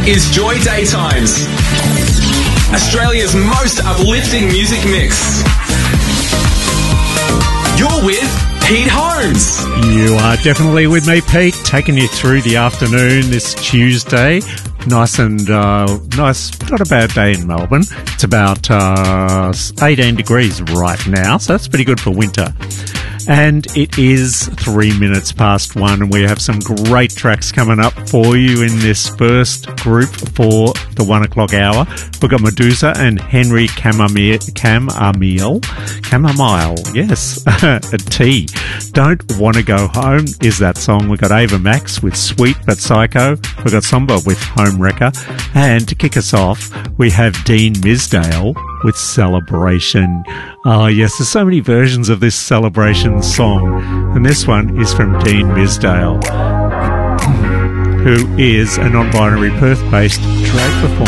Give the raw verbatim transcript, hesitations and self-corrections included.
is Joy Daytimes, Australia's most uplifting music mix. You're with Pete Holmes. You are definitely with me, Pete, taking you through the afternoon this Tuesday. Nice and uh, nice, not a bad day in Melbourne. It's about uh, eighteen degrees right now, so that's pretty good for winter. And it is three minutes past one, and we have some great tracks coming up for you in this first group for the one o'clock hour. We've got Medusa and Henry Chamomile, Chamomile, Chamomile, yes, a T. Don't Want to Go Home is that song. We've got Ava Max with Sweet But Psycho. We've got Somba with Home Wrecker. And to kick us off, we have Dean Misdale with Celebration. Oh, yes, there's so many versions of this Celebration song. And this one is from Dean Misdale, who is a non-binary Perth-based drag performer.